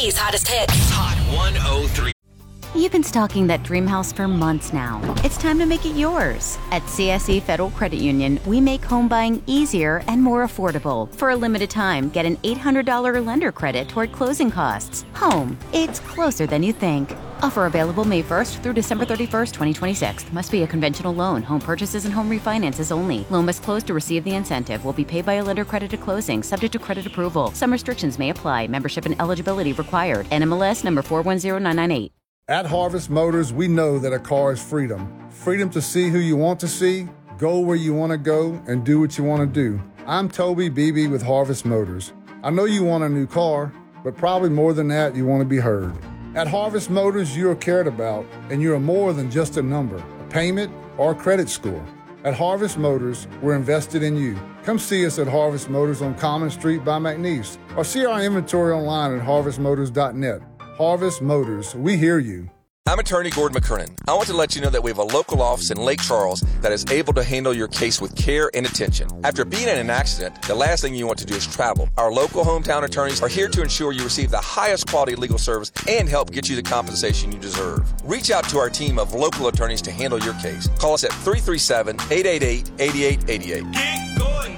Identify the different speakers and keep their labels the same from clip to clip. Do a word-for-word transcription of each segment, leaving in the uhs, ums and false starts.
Speaker 1: T's hottest hits. Hot one oh three.
Speaker 2: You've been stalking that dream house for months now. It's time to make it yours. At C S E Federal Credit Union, we make home buying easier and more affordable. For a limited time, get an eight hundred dollars lender credit toward closing costs. Home, it's closer than you think. Offer available May first through December thirty-first, twenty twenty-six. Must be a conventional loan. Home purchases and home refinances only. Loan must close to receive the incentive. Will be paid by a lender credit at closing, subject to credit approval. Some restrictions may apply. Membership and eligibility required. N M L S number four one zero nine nine eight.
Speaker 3: At Harvest Motors, we know that a car is freedom. Freedom to see who you want to see, go where you want to go, and do what you want to do. I'm Toby Beebe with Harvest Motors. I know you want a new car, but probably more than that, you want to be heard. At Harvest Motors, you are cared about, and you are more than just a number, a payment, or a credit score. At Harvest Motors, we're invested in you. Come see us at Harvest Motors on Common Street by McNeese, or see our inventory online at harvest motors dot net. Harvest Motors, we hear you.
Speaker 4: I'm attorney Gordon McKernan. I want to let you know that we have a local office in Lake Charles that is able to handle your case with care and attention. After being in an accident, the last thing you want to do is travel. Our local hometown attorneys are here to ensure you receive the highest quality legal service and help get you the compensation you deserve. Reach out to our team of local attorneys to handle your case. Call us at three three seven, eight eight eight, eight eight eight eight.
Speaker 5: Get going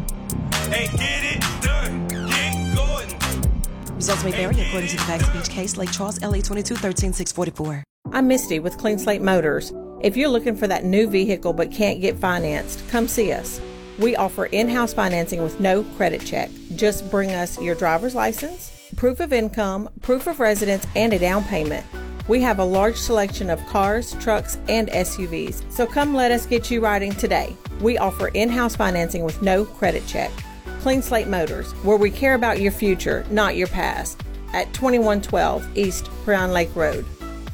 Speaker 5: and get it done. Get going.
Speaker 6: Results may vary according to the facts of each case. Lake Charles, L A twenty-two thirteen six forty-four.
Speaker 7: I'm Misty with Clean Slate Motors. If you're looking for that new vehicle but can't get financed, come see us. We offer in-house financing with no credit check. Just bring us your driver's license, proof of income, proof of residence, and a down payment. We have a large selection of cars, trucks, and S U Vs, so come let us get you riding today. We offer in-house financing with no credit check. Clean Slate Motors, where we care about your future, not your past. At twenty-one twelve East Crown Lake Road.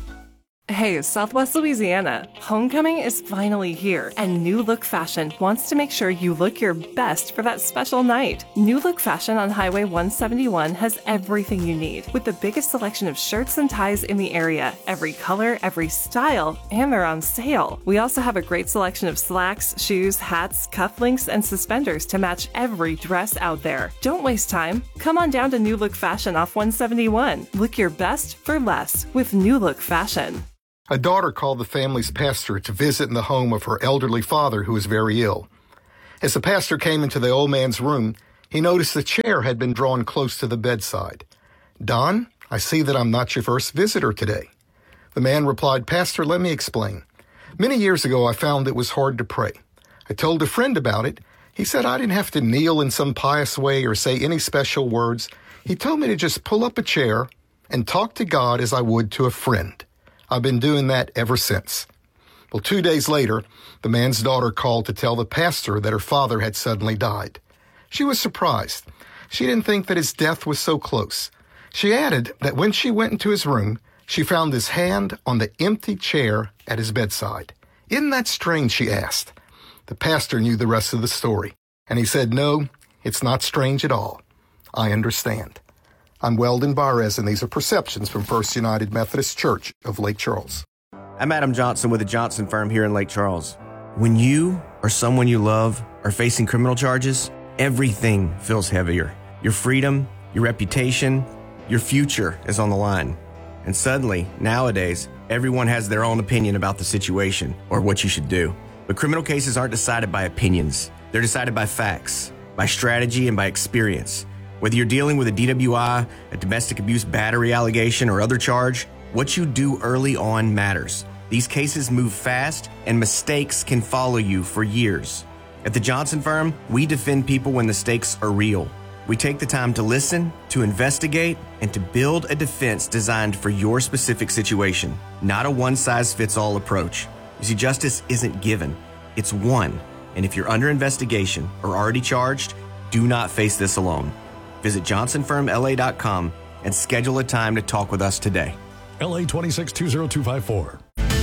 Speaker 8: Hey, Southwest Louisiana, homecoming is finally here, and New Look Fashion wants to make sure you look your best for that special night. New Look Fashion on Highway one seventy-one has everything you need, with the biggest selection of shirts and ties in the area, every color, every style, and they're on sale. We also have a great selection of slacks, shoes, hats, cufflinks, and suspenders to match every dress out there. Don't waste time. Come on down to New Look Fashion off one seventy-one. Look your best for less with New Look Fashion.
Speaker 9: A daughter called the family's pastor to visit in the home of her elderly father who was very ill. As the pastor came into the old man's room, he noticed the chair had been drawn close to the bedside. "Don, I see that I'm not your first visitor today." The man replied, "Pastor, let me explain. Many years ago, I found it was hard to pray. I told a friend about it. He said I didn't have to kneel in some pious way or say any special words. He told me to just pull up a chair and talk to God as I would to a friend. I've been doing that ever since." Well, two days later, the man's daughter called to tell the pastor that her father had suddenly died. She was surprised. She didn't think that his death was so close. She added that when she went into his room, she found his hand on the empty chair at his bedside. "Isn't that strange?" she asked. The pastor knew the rest of the story, and he said, "No, it's not strange at all. I understand." I'm Weldon Barres, and these are Perceptions from First United Methodist Church of Lake Charles.
Speaker 10: I'm Adam Johnson with the Johnson Firm here in Lake Charles. When you or someone you love are facing criminal charges, everything feels heavier. Your freedom, your reputation, your future is on the line. And suddenly, nowadays, everyone has their own opinion about the situation or what you should do. But criminal cases aren't decided by opinions. They're decided by facts, by strategy, and by experience. Whether you're dealing with a D W I, a domestic abuse battery allegation, or other charge, what you do early on matters. These cases move fast, and mistakes can follow you for years. At the Johnson Firm, we defend people when the stakes are real. We take the time to listen, to investigate, and to build a defense designed for your specific situation, not a one-size-fits-all approach. You see, justice isn't given, it's won. And if you're under investigation or already charged, do not face this alone. Visit johnson firm L A dot com and schedule a time to talk with us today.
Speaker 11: L A two six two zero two five four.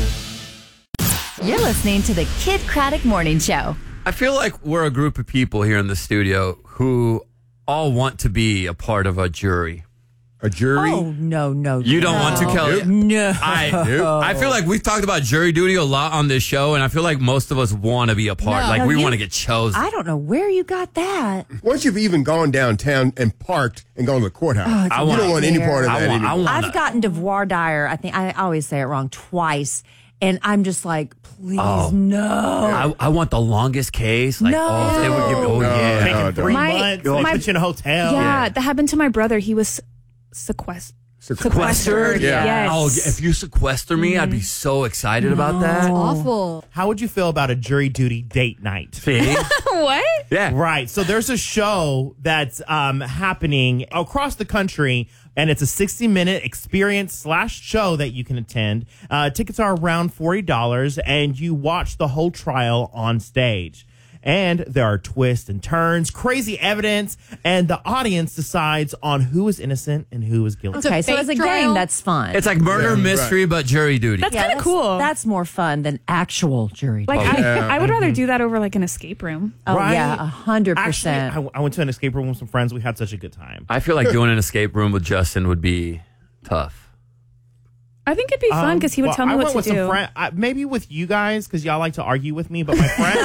Speaker 12: You're listening to the Kid Craddock Morning Show.
Speaker 13: I feel like we're a group of people here in the studio who all want to be a part of a jury. A jury?
Speaker 14: Oh, no, no.
Speaker 15: You don't
Speaker 14: no.
Speaker 15: want to, Kelly?
Speaker 14: No.
Speaker 15: I, I feel like we've talked about jury duty a lot on this show, and I feel like most of us want to be a part.
Speaker 14: No.
Speaker 15: like,
Speaker 14: No,
Speaker 15: we
Speaker 14: you-
Speaker 15: want to get chosen.
Speaker 14: I don't know where you got that.
Speaker 13: Once you've even gone downtown and parked and gone to the courthouse,
Speaker 14: Oh, it's
Speaker 13: you
Speaker 14: a
Speaker 13: don't want any
Speaker 14: nightmare.
Speaker 13: part of
Speaker 15: I
Speaker 13: that
Speaker 15: want- I
Speaker 13: anymore.
Speaker 15: want-
Speaker 14: I've gotten to voir dire. I think I always say it wrong twice, and I'm just like, please,
Speaker 15: Oh.
Speaker 14: no.
Speaker 15: I, I want the longest case. Like,
Speaker 14: No.
Speaker 15: oh, if they would give me, oh, yeah.
Speaker 16: Taking
Speaker 13: no,
Speaker 16: three
Speaker 17: My-
Speaker 16: months.
Speaker 15: my-
Speaker 16: They put you in a hotel.
Speaker 17: Yeah, that happened to my brother. He was sequestered.
Speaker 15: Sequestered?
Speaker 13: Yeah.
Speaker 17: Yes.
Speaker 15: Oh, if you sequester me, I'd be so excited about that.
Speaker 17: Awful.
Speaker 16: How would you feel about a jury duty date night?
Speaker 15: See?
Speaker 17: What?
Speaker 15: Yeah.
Speaker 16: Right. So there's a show that's um, happening across the country, and it's a sixty minute experience slash show that you can attend. Uh, tickets are around forty dollars, and you watch the whole trial on stage. And there are twists and turns, crazy evidence, and the audience decides on who is innocent and who is guilty.
Speaker 14: Okay, so as a game, that's fun.
Speaker 15: It's like murder
Speaker 13: Yeah,
Speaker 15: mystery, but jury duty.
Speaker 17: That's
Speaker 14: Yeah,
Speaker 17: kind of cool.
Speaker 14: That's more fun than actual jury.
Speaker 17: like,
Speaker 14: duty.
Speaker 17: I, I would rather do that over like an escape room.
Speaker 14: Oh,
Speaker 16: Right?
Speaker 14: yeah, a hundred
Speaker 16: Actually,
Speaker 14: percent.
Speaker 16: I, I went to an escape room with some friends. We had such a good time.
Speaker 15: I feel like doing an escape room with Justin would be tough.
Speaker 17: I think it'd be fun because he would
Speaker 16: Um, well,
Speaker 17: tell me
Speaker 16: I
Speaker 17: what
Speaker 16: went
Speaker 17: to
Speaker 16: with
Speaker 17: do.
Speaker 16: Some friend, I, maybe with you guys because y'all like to argue with me, but my friends,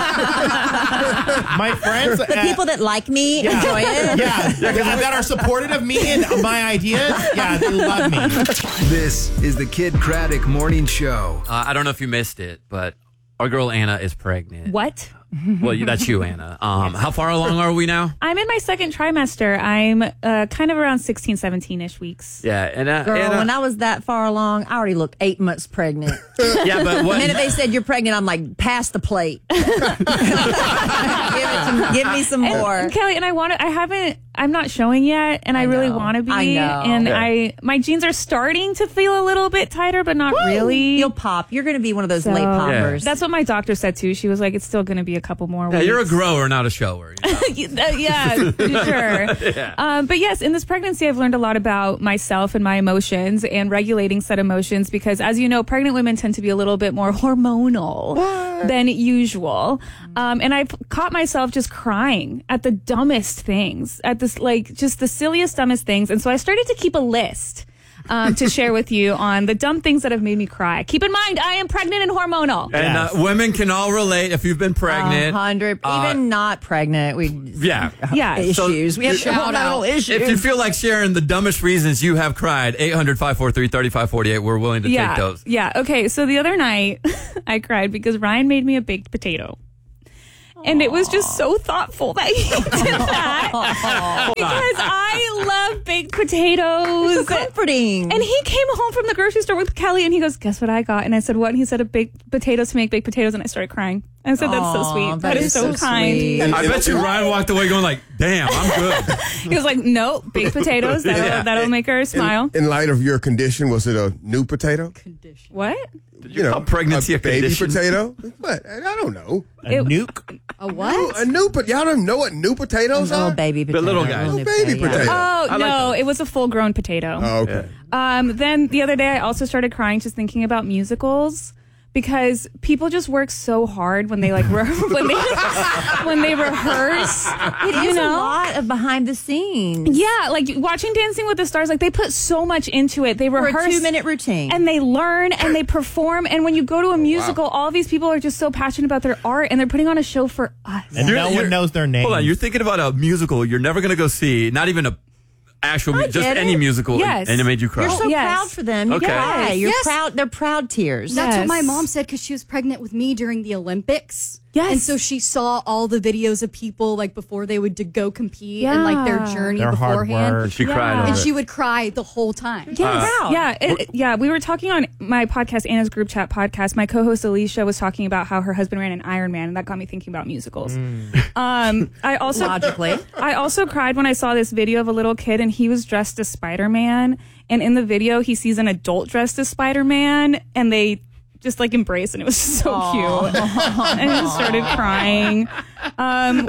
Speaker 16: my friends,
Speaker 14: The
Speaker 16: uh,
Speaker 14: people that like me
Speaker 16: yeah,
Speaker 14: enjoy it.
Speaker 16: yeah, that are supportive of me and my ideas. Yeah, they love me.
Speaker 18: This is the Kid Craddock Morning Show.
Speaker 15: Uh, I don't know if you missed it, but our girl Anna is pregnant.
Speaker 17: What?
Speaker 15: Well, that's you, Anna. Um, how far along are we now?
Speaker 17: I'm in my second trimester. I'm uh, kind of around sixteen, seventeen-ish weeks.
Speaker 15: Yeah, and uh,
Speaker 14: Girl,
Speaker 15: Anna,
Speaker 14: when I was that far along, I already looked eight months pregnant.
Speaker 15: yeah, but
Speaker 14: The
Speaker 15: what?
Speaker 14: minute they said you're pregnant, I'm like, pass the plate. give, it to, give me some more.
Speaker 17: And, Kelly, and I want to, I haven't, I'm not showing yet, and I,
Speaker 14: I
Speaker 17: really
Speaker 14: know.
Speaker 17: want to be.
Speaker 14: I know.
Speaker 17: And
Speaker 14: Yeah.
Speaker 17: I, my jeans are starting to feel a little bit tighter, but not really.
Speaker 14: You'll pop. You're going to be one of those
Speaker 17: So,
Speaker 14: late poppers.
Speaker 17: That's what my doctor said too. She was like, it's still going to be a couple more
Speaker 15: Yeah,
Speaker 17: weeks.
Speaker 15: you're a grower, not a shower. You know?
Speaker 17: Uh, yeah, sure.
Speaker 15: Yeah.
Speaker 17: Um, but yes, in this pregnancy, I've learned a lot about myself and my emotions and regulating said emotions because, as you know, pregnant women tend to be a little bit more hormonal than usual. Um, and I've caught myself just crying at the dumbest things, at this, like, just the silliest, dumbest things. And so I started to keep a list. Um, to share with you on the dumb things that have made me cry. Keep in mind, I am pregnant and hormonal.
Speaker 15: And uh, women can all relate if you've been pregnant.
Speaker 14: A hundred,
Speaker 15: Uh,
Speaker 14: even not pregnant, we
Speaker 15: Yeah.
Speaker 17: Yeah.
Speaker 14: issues.
Speaker 15: So,
Speaker 14: we have
Speaker 15: shout
Speaker 14: hormonal issues.
Speaker 15: If you feel like sharing the dumbest reasons you have cried, eight hundred, five four three, three five four eight, we're willing to
Speaker 17: yeah,
Speaker 15: take those.
Speaker 17: Yeah. Okay. So the other night, I cried because Ryan made me a baked potato. And it was just so thoughtful that he did that. Because I love baked potatoes.
Speaker 14: It's so comforting.
Speaker 17: And he came home from the grocery store with Kelly and he goes, guess what I got? And I said, what? And he said, a baked potatoes to make baked potatoes. And I started crying. I said, that's so
Speaker 14: Aw,
Speaker 17: sweet.
Speaker 14: that
Speaker 17: that is,
Speaker 14: is
Speaker 17: so,
Speaker 14: so
Speaker 17: kind.
Speaker 14: sweet.
Speaker 15: I bet you Ryan walked away going like, damn, I'm good.
Speaker 17: He was like, no, baked potatoes. That'll,
Speaker 15: Yeah.
Speaker 17: that'll make her smile.
Speaker 13: In, in light of your condition, was it a new potato?
Speaker 17: What?
Speaker 13: You know,
Speaker 15: pregnancy
Speaker 13: a
Speaker 15: a
Speaker 13: baby
Speaker 15: condition?
Speaker 13: potato. What? I don't know.
Speaker 16: A
Speaker 17: It-
Speaker 16: nuke.
Speaker 17: A what?
Speaker 13: A new, but y'all don't know what new potatoes
Speaker 14: little
Speaker 13: are.
Speaker 14: baby potato.
Speaker 15: little guy.
Speaker 14: Little
Speaker 13: baby
Speaker 14: potato, yeah.
Speaker 13: potato.
Speaker 17: Oh,
Speaker 15: I like
Speaker 17: no,
Speaker 15: those.
Speaker 17: it was a full grown potato.
Speaker 13: Oh, okay.
Speaker 17: Um, then the other day, I also started crying just thinking about musicals because people just work so hard when they like re- when they when they rehearse.
Speaker 14: It
Speaker 17: you
Speaker 14: is
Speaker 17: know?
Speaker 14: a lot of behind the scenes.
Speaker 17: Yeah, like watching Dancing with the Stars, like they put so much into it. They
Speaker 14: For
Speaker 17: rehearse
Speaker 14: a two minute routine.
Speaker 17: and they learn and they perform. And when you go to a musical, all these people are just so passionate about their art and they're putting on a show for us.
Speaker 16: And
Speaker 15: You're-
Speaker 16: no
Speaker 15: you're-
Speaker 16: one knows their name.
Speaker 15: Hold on, you're thinking about a musical you're never going to go see, not even a actual, mu-
Speaker 14: I
Speaker 15: just
Speaker 14: get
Speaker 15: any
Speaker 14: it.
Speaker 15: musical,
Speaker 17: Yes.
Speaker 15: and it made you cry.
Speaker 14: You're so
Speaker 17: Yes.
Speaker 14: proud for them. You
Speaker 15: Okay.
Speaker 14: cry. You're
Speaker 19: Yes.
Speaker 14: proud. They're proud tears.
Speaker 19: That's
Speaker 17: Yes.
Speaker 19: what my mom said because she was pregnant with me during the Olympics.
Speaker 17: Yes.
Speaker 19: And so she saw all the videos of people like before they would to go compete and like their
Speaker 17: Yeah.
Speaker 19: journey
Speaker 16: Their hard
Speaker 19: beforehand.
Speaker 16: work.
Speaker 15: And she
Speaker 17: Yeah.
Speaker 15: cried over
Speaker 19: And
Speaker 15: it.
Speaker 19: she would cry the whole time.
Speaker 17: Yes.
Speaker 14: Wow.
Speaker 17: Yeah. It, yeah. We were talking on my podcast, Anna's Group Chat podcast. My co-host Alicia was talking about how her husband ran an Ironman, and that got me thinking about musicals. Um, I also
Speaker 14: Logically.
Speaker 17: I also cried when I saw this video of a little kid, and he was dressed as Spider-Man. And in the video, he sees an adult dressed as Spider-Man, and they just like embrace, and it was just so cute. And I just started crying. Um,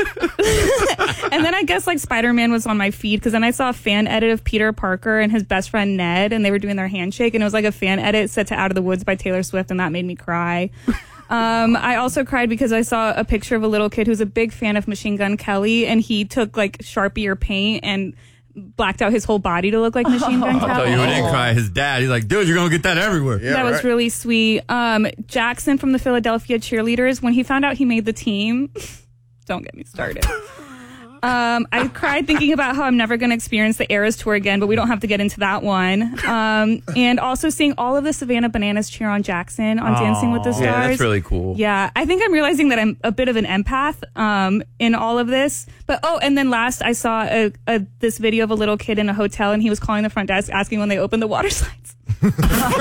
Speaker 17: and then I guess like Spider-Man was on my feed because then I saw a fan edit of Peter Parker and his best friend Ned, and they were doing their handshake, and it was like a fan edit set to Out of the Woods by Taylor Swift, and that made me cry. Um, I also cried because I saw a picture of a little kid who's a big fan of Machine Gun Kelly, and he took like Sharpie or paint and blacked out his whole body to look like Machine Gun
Speaker 15: I'll tell you who didn't cry. His dad. He's like, dude, you're going to get that everywhere.
Speaker 17: Yeah, that was right. really sweet. Um, Jackson from the Philadelphia Cheerleaders, when he found out he made the team, don't get me started. Um, I cried thinking about how I'm never going to experience the Eras Tour again, but we don't have to get into that one. Um, and also seeing all of the Savannah Bananas cheer on Jackson on Aww. Dancing with the Stars.
Speaker 15: Yeah, that's really cool.
Speaker 17: Yeah, I think I'm realizing that I'm a bit of an empath um, in all of this. But oh, and then last I saw a, a, this video of a little kid in a hotel, and he was calling the front desk asking when they opened the water slides.
Speaker 18: The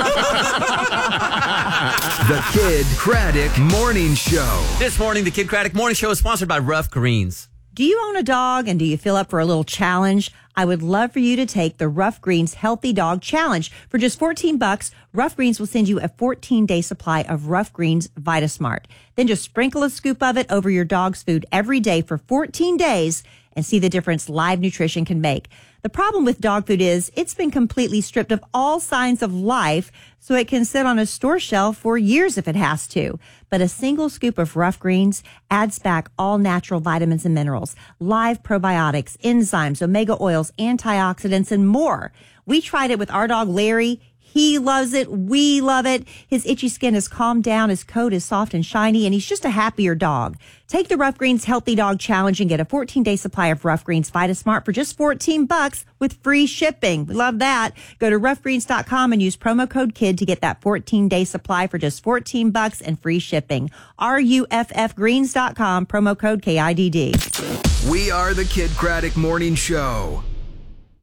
Speaker 18: Kid Craddock Morning Show.
Speaker 15: This morning, the Kid Craddock Morning Show is sponsored by Rough Greens.
Speaker 14: Do you own a dog and do you feel up for a little challenge? I would love for you to take the Rough Greens Healthy Dog Challenge. For just fourteen bucks, Rough Greens will send you a fourteen-day supply of Rough Greens VitaSmart. Then just sprinkle a scoop of it over your dog's food every day for fourteen days and see the difference live nutrition can make. The problem with dog food is it's been completely stripped of all signs of life, so it can sit on a store shelf for years if it has to. But a single scoop of Rough Greens adds back all natural vitamins and minerals, live probiotics, enzymes, omega oils, antioxidants, and more. We tried it with our dog Larry. He loves it. We love it. His itchy skin has calmed down. His coat is soft and shiny, and he's just a happier dog. Take the Rough Greens Healthy Dog Challenge and get a fourteen-day supply of Rough Greens VitaSmart for just fourteen bucks with free shipping. We love that. Go to rough greens dot com and use promo code KID to get that fourteen-day supply for just fourteen bucks and free shipping. R U F F greens dot com, promo code K I D D.
Speaker 18: We are the Kid Craddock Morning Show.